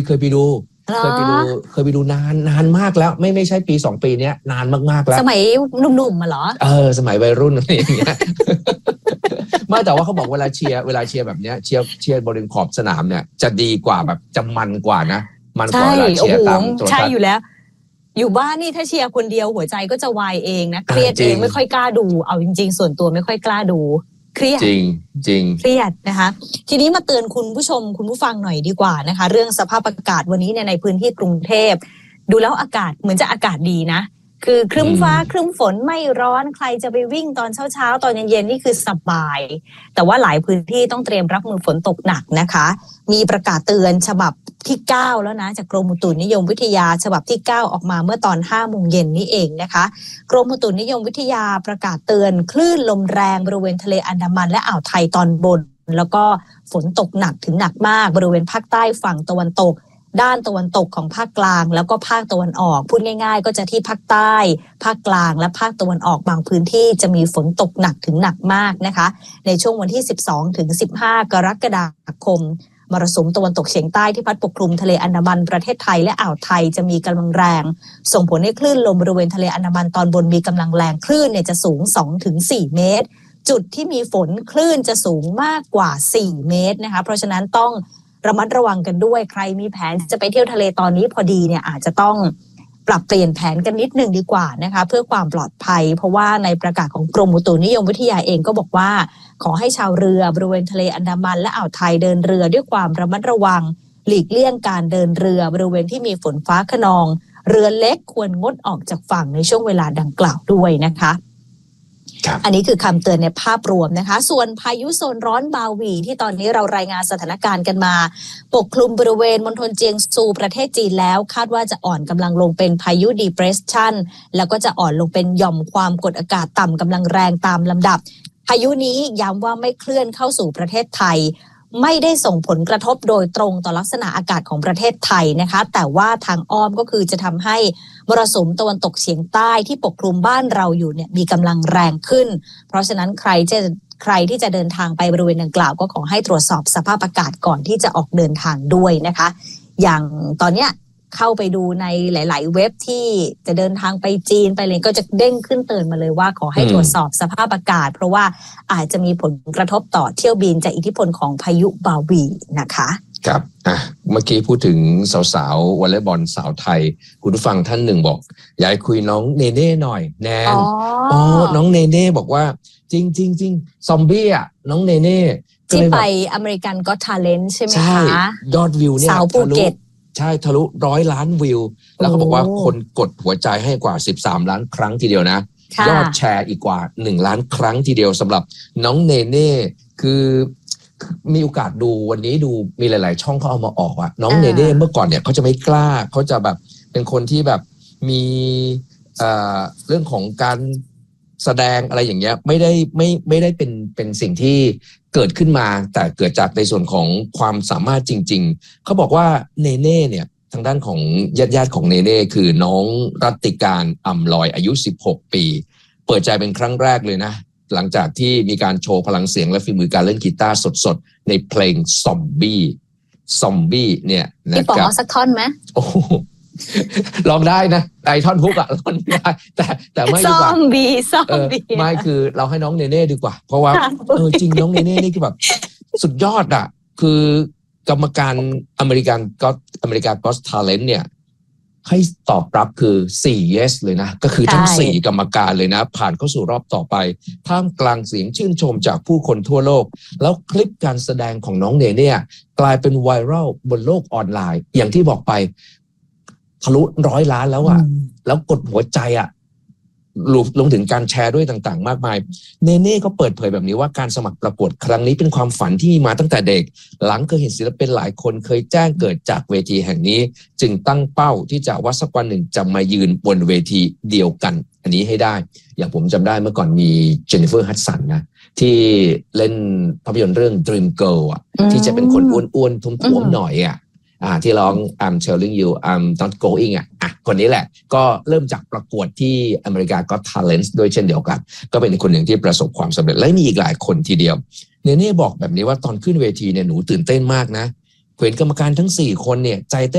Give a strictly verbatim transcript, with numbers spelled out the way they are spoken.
เคยไปดูเคยไปดูเคยไปดูนานนานมากแล้วไม่ไม่ใช่ปีสองปีเนี้ยนานมากๆแล้วสมัยหนุ่มๆมาเหรอเออสมัยวัยรุ่นอะไรอย่างเงี้ยไม่แต่ว่าเขาบอกเวลาเชียร์เวลาเชียร์แบบเนี้ยเชียร์เชียร์บริเวณขอบสนามเนี่ยจะดีกว่าแบบจะมันกว่านะมันกว่าเวลาเชียร์ตามโทรทัศน์ใช่อยู่แล้วอยู่บ้านนี่ถ้าเชียร์คนเดียวหัวใจก็จะวายเองนะเครียดเองไม่ค่อยกล้าดูเอาจริงๆส่วนตัวไม่ค่อยกล้าดูเครียดจริงจริงเครียดนะคะทีนี้มาเตือนคุณผู้ชมคุณผู้ฟังหน่อยดีกว่านะคะเรื่องสภาพอากาศวันนี้เนี่ยในพื้นที่กรุงเทพดูแล้วอากาศเหมือนจะอากาศดีนะคือครึ้มฟ้าครึ้มฝนไม่ร้อนใครจะไปวิ่งตอนเช้าๆตอนเย็นๆนี่คือสบายแต่ว่าหลายพื้นที่ต้องเตรียมรับมือฝนตกหนักนะคะมีประกาศเตือนฉบับที่เก้าแล้วนะจากกรมอุตุนิยมวิทยาฉบับที่เก้าออกมาเมื่อตอนห้าโมงเย็นนี้เองนะคะกรมอุตุนิยมวิทยาประกาศเตือนคลื่นลมแรงบริเวณทะเลอันดามันและอ่าวไทยตอนบนแล้วก็ฝนตกหนักถึงหนักมากบริเวณภาคใต้ฝั่งตะวันตกด้านตะวันตกของภาคกลางแล้วก็ภาคตะวันออกพูดง่ายๆก็จะที่ภาคใต้ภาคกลางและภาคตะวันออกบางพื้นที่จะมีฝนตกหนักถึงหนักมากนะคะในช่วงวันที่สิบสองถึงสิบห้ากรกฎาคมมรสุมตะวันตกเฉียงใต้ที่พัดปกคลุมทะเลอันดามันประเทศไทยและอ่าวไทยจะมีกำลังแรงส่งผลให้คลื่นลมบริเวณทะเลอันดามันตอนบนมีกำลังแรงคลื่นเนี่ยจะสูง สองถึงสี่ เมตรจุดที่มีฝนคลื่นจะสูงมากกว่าสี่เมตรนะคะเพราะฉะนั้นต้องระมัดระวังกันด้วยใครมีแผนจะไปเที่ยวทะเลตอนนี้พอดีเนี่ยอาจจะต้องปรับเปลี่ยนแผนกันนิดนึงดีกว่านะคะเพื่อความปลอดภัยเพราะว่าในประกาศของกรมอุตุนิยมวิทยาเองก็บอกว่าขอให้ชาวเรือบริเวณทะเลอันดามันและอ่าวไทยเดินเรือด้วยความระมัดระวังหลีกเลี่ยงการเดินเรือบริเวณที่มีฝนฟ้าคะนองเรือเล็กควรงดออกจากฝั่งในช่วงเวลาดังกล่าวด้วยนะคะอันนี้คือคำเตือนในภาพรวมนะคะส่วนพายุโซนร้อนบาหวีที่ตอนนี้เรารายงานสถานการณ์กันมาปกคลุมบริเวณมณฑลเจียงซูประเทศจีนแล้วคาดว่าจะอ่อนกำลังลงเป็นพายุดีเพรสชันแล้วก็จะอ่อนลงเป็นหย่อมความกดอากาศต่ำกำลังแรงตามลำดับพายุนี้ย้ำว่าไม่เคลื่อนเข้าสู่ประเทศไทยไม่ได้ส่งผลกระทบโดยตรงต่อลักษณะอากาศของประเทศไทยนะคะแต่ว่าทางอ้อมก็คือจะทำให้มรสุมตะวันตกเฉียงใต้ที่ปกคลุมบ้านเราอยู่เนี่ยมีกำลังแรงขึ้นเพราะฉะนั้นใครจะใครที่จะเดินทางไปบริเวณดังกล่าวก็ขอให้ตรวจสอบสภาพอากาศก่อนที่จะออกเดินทางด้วยนะคะอย่างตอนเนี้ยเข้าไปดูในหลายๆเว็บที่จะเดินทางไปจีนไปเลยก็จะเด้งขึ้นเตือนมาเลยว่าขอให้ตรวจสอบสภาพอากาศเพราะว่าอาจจะมีผลกระทบต่อเที่ยวบินจากอิทธิพลของพายุบาหวีนะคะครับอ่ะเมื่อกี้พูดถึงสาวๆวอลเลย์บอลสาวไทยคุณผู้ฟังท่านหนึ่งบอกอยากคุยน้องเนเน่หน่อยแนนอ๋อน้องเนเน่บอกว่าจริงจริงจริงซอมบี้อ่ะน้องเนเน่ที่ไปอเมริกันก็อต Talent ใช่ไหมคะใช่ยอดวิวเนี่ยสาวภูเก็ตใช่ทะลุร้อยล้านวิวแล้วเขาบอกว่าคนกดหัวใจให้กว่าสิบสามล้านครั้งทีเดียวนะยอดแชร์อีกกว่าหนึ่งล้านครั้งทีเดียวสำหรับน้องเนเน่คือมีโอกาสดูวันนี้ดูมีหลายๆช่องเขาเอามาออกว่าน้องเนเน่เมื่อก่อนเนี่ยเขาจะไม่กล้าเขาจะแบบเป็นคนที่แบบมีเอ่อเรื่องของการแสดงอะไรอย่างเงี้ยไม่ได้ไม่ไม่ได้เป็นเป็นสิ่งที่เกิดขึ้นมาแต่เกิดจากในส่วนของความสามารถจริงๆเขาบอกว่าเนเน่เนี่ยทางด้านของญาติๆของเนเน่คือน้องรัตติการอ่ำลอยอายุสิบหกปีเปิดใจเป็นครั้งแรกเลยนะหลังจากที่มีการโชว์พลังเสียงและฝีมือการเล่นกีตาร์สดๆในเพลงซอมบี้ซอมบี้เนี่ยนะครับพี่ป๋องสักท่อนไหมโอ้ลองได้นะไอท่อนฮุกอะลองได้แต่แต่ไม่ดีกว่าซอมบี้ซอมบี้ไม่คือเราให้น้องเนเน่ดีกว่าเพราะว่าเออจริงน้องเนเน่นี่คือแบบสุดยอดอะคือกรรมการอเมริกันก็อเมริกันก็อต Talent เนี่ยให้ตอบรับคือสี่ yes เลยนะก็คือทั้งสี่กรรมการเลยนะผ่านเข้าสู่รอบต่อไปท่ามกลางเสียงชื่นชมจากผู้คนทั่วโลกแล้วคลิปการแสดงของน้องเนเน่กลายเป็นไวรัลบนโลกออนไลน์อย่างที่บอกไปทะลุร้อยล้านแล้วอะแล้วกดหัวใจอะลงถึงการแชร์ด้วยต่างๆมากมายเนเน่ก็เปิดเผยแบบนี้ว่าการสมัครประกวดครั้งนี้เป็นความฝันที่มาตั้งแต่เด็กหลังเคยเห็นศิลปินหลายคนเคยแจ้งเกิดจากเวทีแห่งนี้จึงตั้งเป้าที่จะว่าสักวันหนึ่งจะมายืนบนเวทีเดียวกันอันนี้ให้ได้อย่างผมจำได้เมื่อก่อนมีเจนนิเฟอร์ฮัดสันนะที่เล่นภาพยนตร์เรื่อง Dream Girl อ่ะที่จะเป็นคนอ้วนๆท้วมๆหน่อยอ่ะอ่าที่ร้อง I'm telling you I'm not going อ่ะอ่ะคนนี้แหละก็เริ่มจากประกวดที่อเมริกาก็ Talent ด้วยเช่นเดียวกันก็เป็นคนหนึ่งที่ประสบความสำเร็จและมีอีกหลายคนทีเดียวเนเน่บอกแบบนี้ว่าตอนขึ้นเวทีเนี่ยหนูตื่นเต้นมากนะเห็นกรรมการทั้งสี่คนเนี่ยใจเต้น